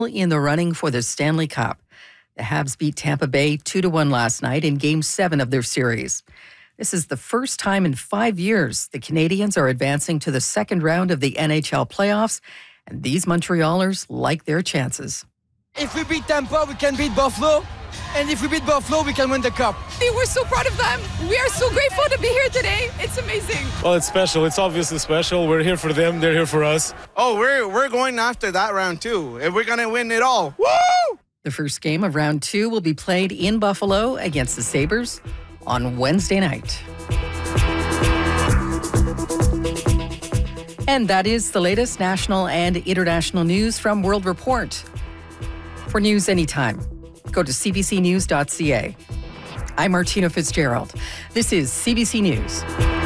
in the running for the Stanley Cup. The Habs beat Tampa Bay 2-1 last night in Game 7 of their series. This is the first time in 5 years the Canadiens are advancing to the second round of the NHL playoffs, and these Montrealers like their chances. If we beat Tampa, we can beat Buffalo. And if we beat Buffalo, we can win the Cup. We're so proud of them. We are so grateful to be here today. It's amazing. Well, it's special. It's obviously special. We're here for them. They're here for us. Oh, we're going after that round too. And we're going to win it all. Woo! The first game of round 2 will be played in Buffalo against the Sabres on Wednesday night. And that is the latest national and international news from World Report. For news anytime, go to cbcnews.ca. I'm Martina Fitzgerald. This is CBC News.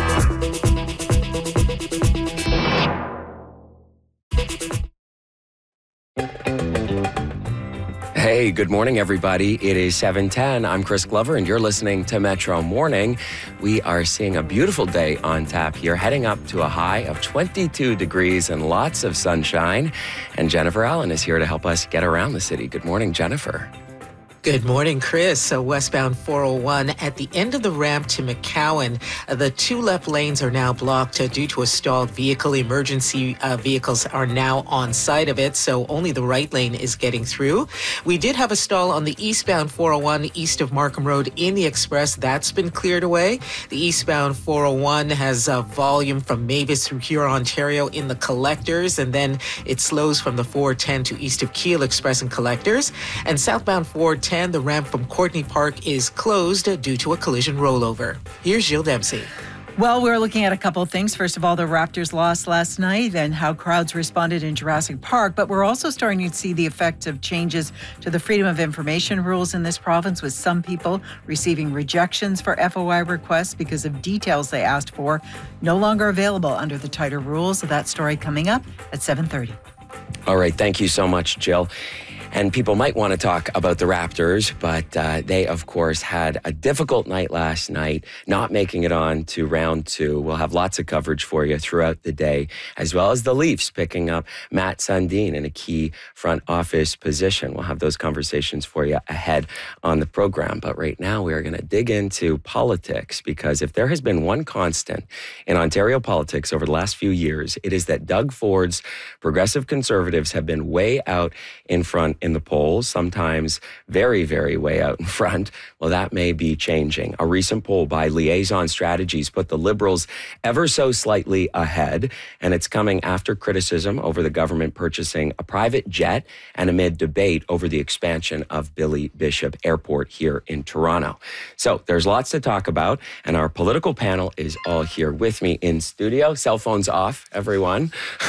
Hey, good morning, everybody. It is 7:10. I'm Chris Glover, and you're listening to Metro Morning. We are seeing a beautiful day on tap here, heading up to a high of 22 degrees and lots of sunshine. And Jennifer Allen is here to help us get around the city. Good morning, Jennifer. Good morning, Chris. So westbound 401 at the end of the ramp to McCowan, the two left lanes are now blocked due to a stalled vehicle. Emergency vehicles are now on site of it, so only the right lane is getting through. We did have a stall on the eastbound 401 east of Markham Road in the Express. That's been cleared away. The eastbound 401 has volume from Mavis through Huron, Ontario in the collectors, and then it slows from the 410 to east of Keele Express and collectors. And southbound 410, the ramp from Courtney Park is closed due to a collision rollover. Here's Jill Dempsey. Well, we're looking at a couple of things. First of all, the Raptors lost last night and how crowds responded in Jurassic Park. But we're also starting to see the effects of changes to the Freedom of Information rules in this province, with some people receiving rejections for FOI requests because of details they asked for no longer available under the tighter rules. So that story coming up at 7:30. All right. Thank you so much, Jill. And people might want to talk about the Raptors, but they, of course, had a difficult night last night, not making it on to round 2. We'll have lots of coverage for you throughout the day, as well as the Leafs picking up Matt Sundin in a key front office position. We'll have those conversations for you ahead on the program. But right now, we are going to dig into politics, because if there has been one constant in Ontario politics over the last few years, it is that Doug Ford's Progressive Conservatives have been way out in front in the polls, sometimes very, very way out in front. Well, that may be changing. A recent poll by Liaison Strategies put the Liberals ever so slightly ahead, and it's coming after criticism over the government purchasing a private jet and amid debate over the expansion of Billy Bishop Airport here in Toronto. So there's lots to talk about, and our political panel is all here with me in studio. Cell phones off, everyone.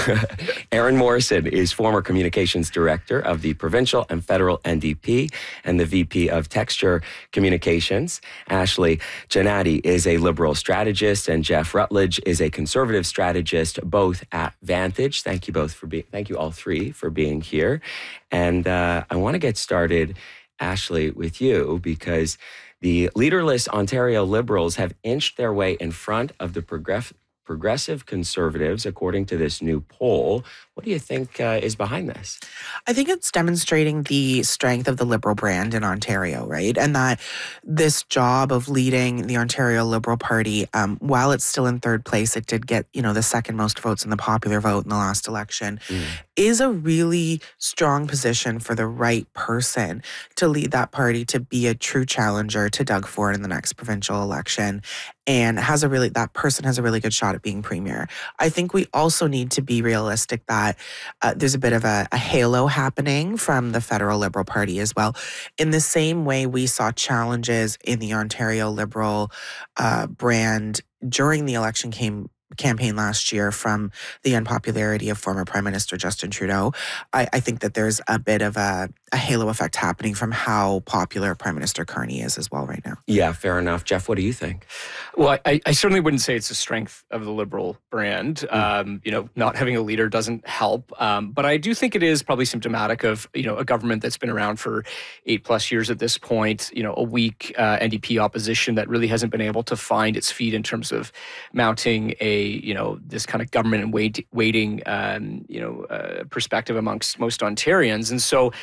Aaron Morrison is former communications director of the provincial and federal NDP and the VP of Texture Communications. Ashley Janati is a Liberal strategist, and Jeff Rutledge is a Conservative strategist, both at Vantage. Thank you all three for being here. And I want to get started, Ashley, with you, because the leaderless Ontario Liberals have inched their way in front of the Progressive Conservatives, according to this new poll. What do you think is behind this? I think it's demonstrating the strength of the Liberal brand in Ontario, right? And that this job of leading the Ontario Liberal Party, while it's still in third place, it did get, the second most votes in the popular vote in the last election, is a really strong position for the right person to lead that party, to be a true challenger to Doug Ford in the next provincial election, and that person has a really good shot at being premier. I think we also need to be realistic that there's a bit of a halo happening from the federal Liberal Party as well. In the same way we saw challenges in the Ontario Liberal brand during the election campaign last year from the unpopularity of former Prime Minister Justin Trudeau, I think that there's a bit of a halo effect happening from how popular Prime Minister Carney is as well right now. Yeah, fair enough. Jeff, what do you think? Well, I certainly wouldn't say it's a strength of the Liberal brand. Not having a leader doesn't help. But I do think it is probably symptomatic of, a government that's been around for 8+ years at this point, a weak NDP opposition that really hasn't been able to find its feet in terms of mounting this kind of government and waiting perspective amongst most Ontarians. And so